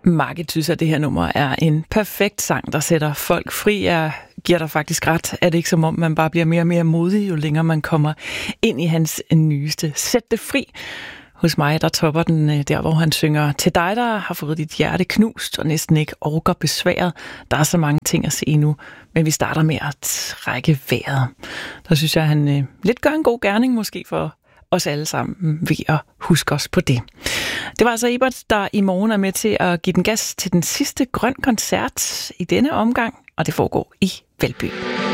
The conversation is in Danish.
Margit synes, at det her nummer er en perfekt sang, der sætter folk fri. Jeg giver dig faktisk ret. Er det ikke som om, man bare bliver mere og mere modig, jo længere man kommer ind i hans nyeste Sæt det fri. Hos mig, der topper den der, hvor han synger til dig, der har fået dit hjerte knust og næsten ikke orker besværet. Der er så mange ting at se nu, men vi starter med at trække vejret. Der synes jeg, at han lidt gør en god gerning måske for os alle sammen ved at huske os på det. Det var altså Ebert, der i morgen er med til at give den gas til den sidste grøn koncert i denne omgang, og det foregår i Valby.